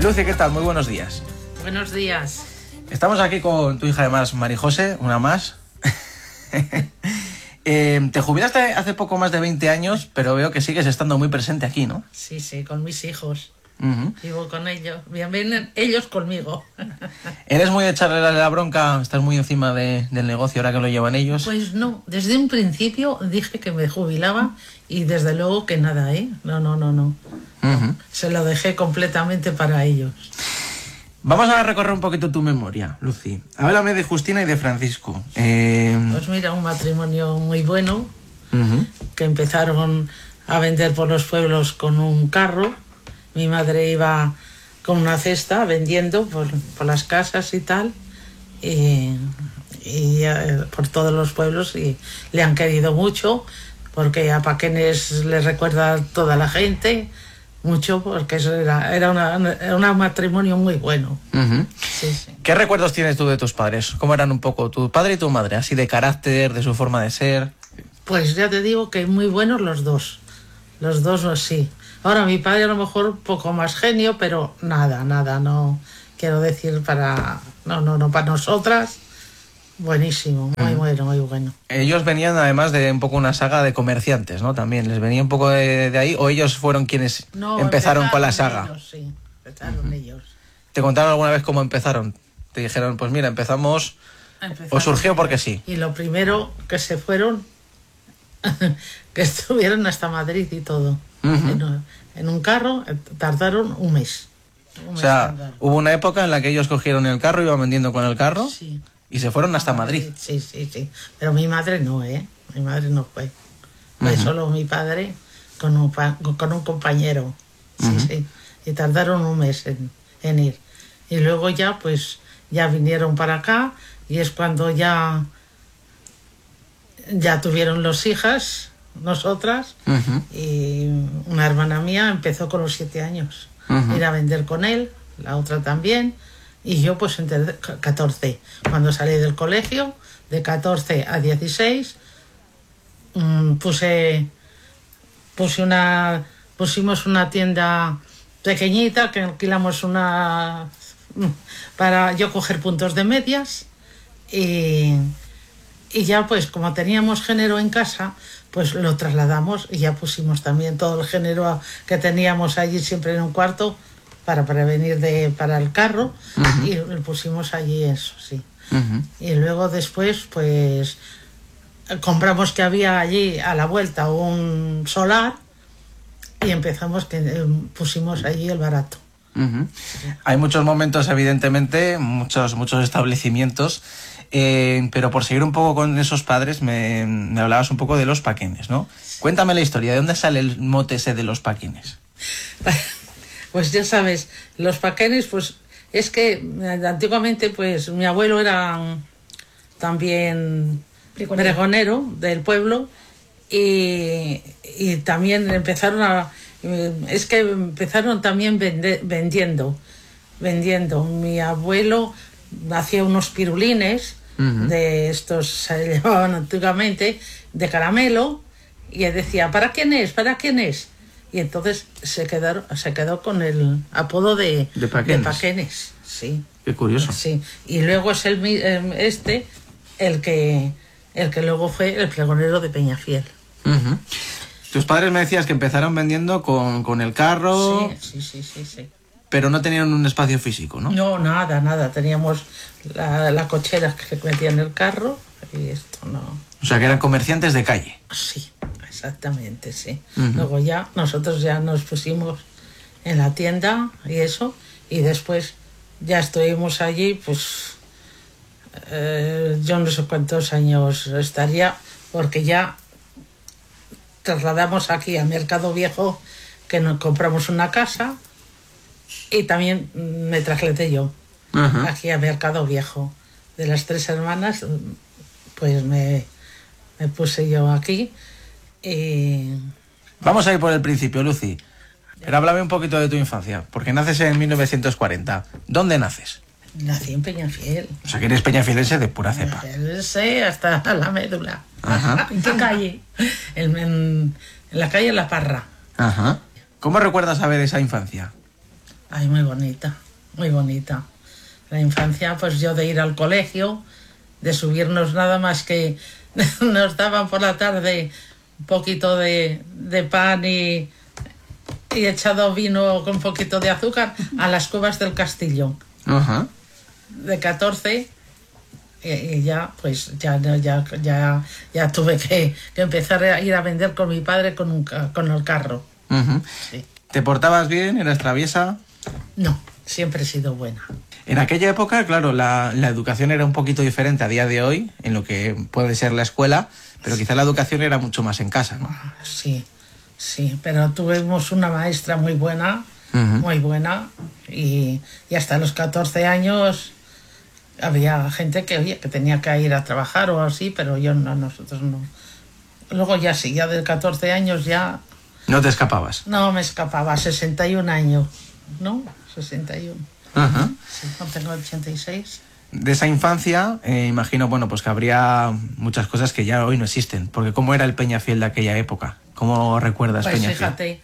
Lucy, ¿qué tal? Muy buenos días. Buenos días. Estamos aquí con tu hija además, Marijose, una más. Te jubilaste hace poco más de 20 años, pero veo que sigues estando muy presente aquí, ¿no? Sí, con mis hijos. Vivo con ellos. Vienen ellos conmigo. ¿Eres muy de echarle la bronca? ¿Estás muy encima del negocio ahora que lo llevan ellos? Pues no, desde un principio dije que me jubilaba y desde luego que nada, ¿eh? No. Se lo dejé completamente para ellos. Vamos a recorrer un poquito tu memoria, Lucy. Háblame de Justina y de Francisco. Pues mira, un matrimonio muy bueno, que empezaron a vender por los pueblos con un carro. Mi madre iba con una cesta vendiendo por las casas y tal, y por todos los pueblos, y le han querido mucho, porque a Paquenes le recuerda toda la gente, mucho, porque eso era un matrimonio muy bueno. Sí. ¿Qué recuerdos tienes tú de tus padres? ¿Cómo eran un poco tu padre y tu madre? Así de carácter, de su forma de ser. Pues ya te digo que muy buenos los dos. Los dos sí. Ahora mi padre a lo mejor un poco más genio, pero nada, no quiero decir para nosotras. Buenísimo, muy bueno. Ellos venían además de un poco una saga de comerciantes, ¿no? También, ¿les venía un poco de ahí? ¿O ellos fueron quienes empezaron con la saga? Ellos, sí, empezaron ellos. ¿Te contaron alguna vez cómo empezaron? Te dijeron, pues mira, empezamos o surgió porque sí. Y lo primero que se fueron, que estuvieron hasta Madrid y todo. En un carro tardaron un mes. O sea, hubo una época en la que ellos cogieron el carro, iban vendiendo con el carro. Sí. Y se fueron hasta Madrid. Sí. Pero mi madre no, ¿eh? Mi madre no fue. Fue solo mi padre con un compañero. Sí. Y tardaron un mes en ir. Y luego ya, pues, ya vinieron para acá. Y es cuando ya tuvieron los hijas, nosotras. Y una hermana mía empezó con los 7 años. Ir a vender con él, la otra también. Y yo pues entre 14, cuando salí del colegio, de 14 a 16, pusimos una tienda pequeñita que alquilamos para yo coger puntos de medias, y ya pues como teníamos género en casa, pues lo trasladamos y ya pusimos también todo el género que teníamos allí siempre en un cuarto, para venir para el carro, y le pusimos allí eso, sí. Y luego después, pues, compramos que había allí a la vuelta un solar y pusimos allí el barato. Hay muchos momentos, evidentemente, muchos establecimientos, pero por seguir un poco con esos padres, me hablabas un poco de los Paquenes, ¿no? Cuéntame la historia, ¿de dónde sale el mote ese de los Paquenes? Pues ya sabes, los Paquenes, pues es que antiguamente pues mi abuelo era también pregonero del pueblo, y también empezaron también vendiendo. Mi abuelo hacía unos pirulines de estos, se llamaban antiguamente, de caramelo, y él decía, ¿para quién es? Y entonces se quedó con el apodo de Paquenes. Sí. Qué curioso. Sí. Y luego es el que luego fue el pregonero de Peñafiel. Tus padres me decías que empezaron vendiendo con el carro. Sí. Pero no tenían un espacio físico, ¿no? No, nada. Teníamos la cochera que se metía en el carro y esto no. O sea, que eran comerciantes de calle. Sí. Exactamente, sí. Luego ya nosotros ya nos pusimos en la tienda y eso, y después ya estuvimos allí, pues yo no sé cuántos años estaría, porque ya trasladamos aquí a Mercado Viejo, que nos compramos una casa, y también me trasladé yo aquí a Mercado Viejo. De las 3 hermanas, pues me puse yo aquí. Vamos a ir por el principio, Lucy. Pero háblame un poquito de tu infancia, porque naces en 1940. ¿Dónde naces? Nací en Peñafiel. O sea, que eres peñafielense de pura cepa. Sí, hasta la médula. ¿En qué calle? En la calle La Parra. ¿Cómo recuerdas saber esa infancia? Ay, muy bonita, muy bonita. La infancia, pues yo de ir al colegio, de subirnos nada más que nos daban por la tarde un poquito de pan y echado vino con un poquito de azúcar a las cuevas del Castillo. Ajá. De 14 y ya pues ya tuve que empezar a ir a vender con mi padre con el carro. Uh-huh. Sí. ¿Te portabas bien? ¿Eras traviesa? No, siempre he sido buena. En aquella época, claro, la educación era un poquito diferente a día de hoy, en lo que puede ser la escuela, pero quizá la educación era mucho más en casa, ¿no? Sí, pero tuvimos una maestra muy buena, muy buena, y hasta los 14 años había gente que, oye, que tenía que ir a trabajar o así, pero nosotros no. Luego ya sí, ya de 14 años ya... ¿No te escapabas? No, me escapaba, 61 años, ¿no? 61. Ajá. Sí, no tengo 86. De esa infancia, imagino, bueno, pues que habría muchas cosas que ya hoy no existen, porque ¿cómo era el Peñafiel de aquella época? ¿Cómo recuerdas pues Peñafiel? Fíjate,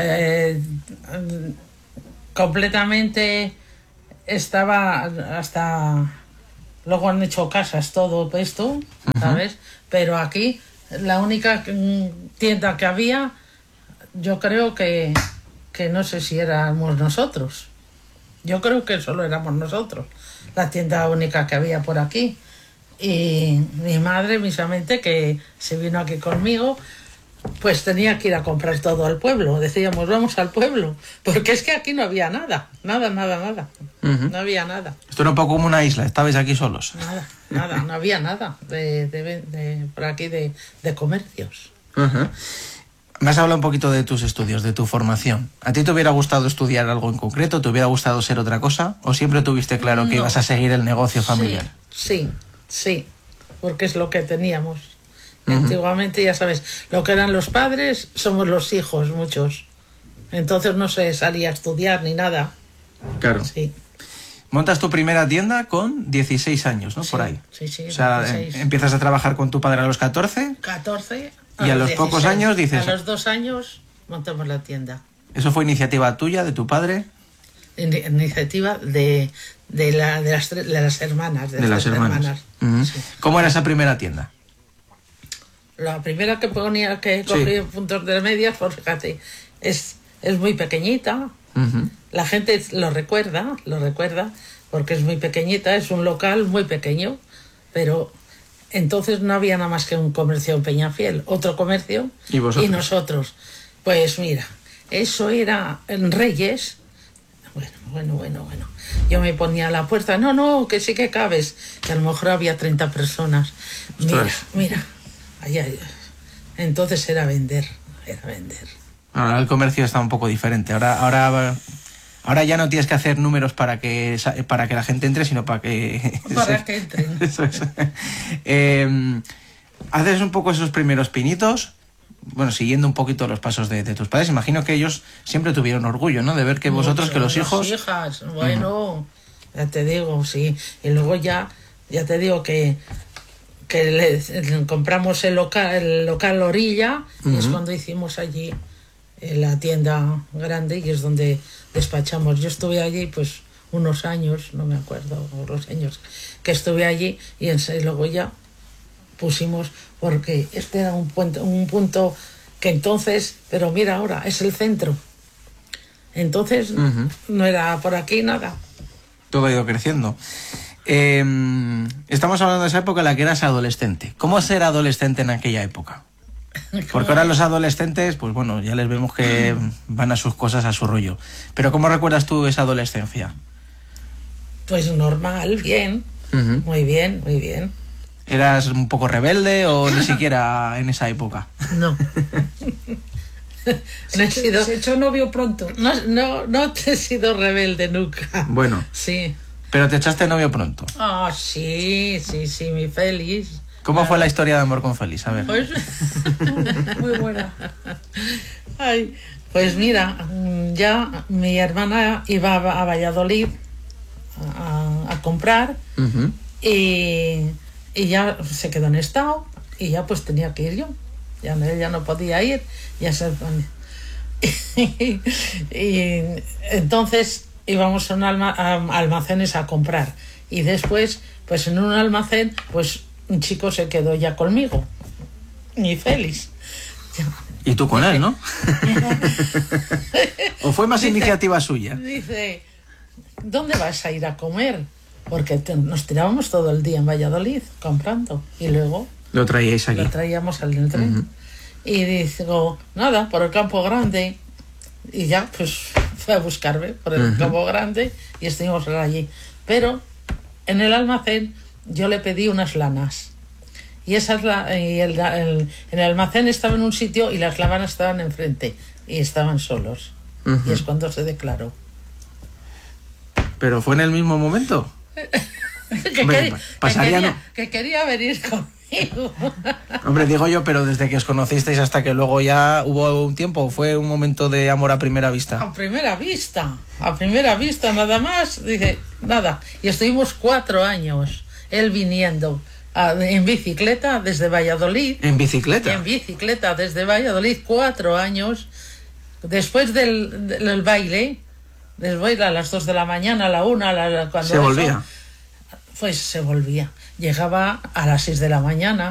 completamente estaba hasta... Luego han hecho casas, todo esto, ¿sabes? Pero aquí la única tienda que había, yo creo que no sé si éramos nosotros. Yo creo que solo éramos nosotros, la tienda única que había por aquí. Y mi madre, misamente, que se vino aquí conmigo, pues tenía que ir a comprar todo al pueblo. Decíamos, vamos al pueblo, porque es que aquí no había nada. No había nada. Esto era un poco como una isla, estabais aquí solos. Nada, no había nada por aquí de comercios. Uh-huh. Me has hablado un poquito de tus estudios, de tu formación. ¿A ti te hubiera gustado estudiar algo en concreto? ¿Te hubiera gustado ser otra cosa? ¿O siempre tuviste claro que ibas a seguir el negocio familiar? Sí, porque es lo que teníamos. Antiguamente, ya sabes, lo que eran los padres, somos los hijos, muchos. Entonces no se salía a estudiar ni nada. Claro. Sí. Montas tu primera tienda con 16 años, ¿no? Sí, por ahí. Sí, o sea, 16. Empiezas a trabajar con tu padre a los 14. 14. Y a los 16. pocos años dices... A los 2 años montamos la tienda. ¿Eso fue iniciativa tuya, de tu padre? Iniciativa de las hermanas. De las hermanas. Uh-huh. Sí. ¿Cómo era esa primera tienda? La primera que cogí puntos de medias, pues fíjate, es muy pequeñita. Uh-huh. La gente lo recuerda, porque es muy pequeñita, es un local muy pequeño, pero entonces no había nada más que un comercio en Peñafiel, otro comercio, y nosotros. Pues mira, eso era en Reyes. Bueno. Yo me ponía a la puerta, no, que sí que cabes. Y a lo mejor había 30 personas. Mira. Allá. Entonces era vender. Ahora el comercio está un poco diferente. Ahora ya no tienes que hacer números para que la gente entre, sino para que... que entren. Eso es. Haces un poco esos primeros pinitos, bueno, siguiendo un poquito los pasos de tus padres. Imagino que ellos siempre tuvieron orgullo, ¿no? De ver que vosotros, que los hijos... Las hijas, bueno, ya te digo, sí. Y luego ya te digo que compramos el local Orilla, y es cuando hicimos allí la tienda grande, y es donde despachamos. Yo estuve allí pues unos años, no me acuerdo los años que estuve allí, y luego ya pusimos, porque este era un punto que entonces, pero mira ahora, es el centro. Entonces no era por aquí nada. Todo ha ido creciendo. Estamos hablando de esa época en la que eras adolescente. ¿Cómo ser adolescente en aquella época? Porque ahora los adolescentes, pues bueno, ya les vemos que van a sus cosas, a su rollo. Pero ¿cómo recuerdas tú esa adolescencia? Pues normal, bien. Muy bien. ¿Eras un poco rebelde o ni siquiera en esa época? No. Se echó novio pronto. No he sido rebelde nunca. Bueno. Sí. Pero te echaste novio pronto. Ah, sí, muy feliz. ¿Cómo fue la historia de amor con Félix? A ver. Pues... Muy buena. Ay, pues mira, ya mi hermana iba a Valladolid a comprar y ya se quedó en estado y ya pues tenía que ir yo. Ella no podía ir. Y entonces íbamos a almacenes a comprar. Y después, pues en un almacén, pues un chico se quedó ya conmigo. Y Félix. Y tú con él, ¿no? ¿O fue más iniciativa suya? Dice, ¿dónde vas a ir a comer? Porque nos tirábamos todo el día en Valladolid comprando. Y luego Lo traíais aquí. lo traíamos al tren. Y digo, nada, por el Campo Grande. Y ya, pues fue a buscarme por el Campo Grande y estuvimos allí. Pero en el almacén yo le pedí unas lanas. Y en el almacén estaba en un sitio y las lanas estaban enfrente. Y estaban solos. Y es cuando se declaró. ¿Pero fue en el mismo momento? Hombre, pasaría, que quería venir conmigo. Hombre, digo yo, pero desde que os conocisteis hasta que luego ya hubo un tiempo, ¿fue un momento de amor a primera vista? A primera vista nada más, dice, nada. Y estuvimos 4 años, él viniendo en bicicleta desde Valladolid. ¿En bicicleta? En bicicleta desde Valladolid, 4 años. Después del baile, después a las 2 de la mañana, a la 1, cuando ¿Se volvía? Pues se volvía. Llegaba a las 6 de la mañana.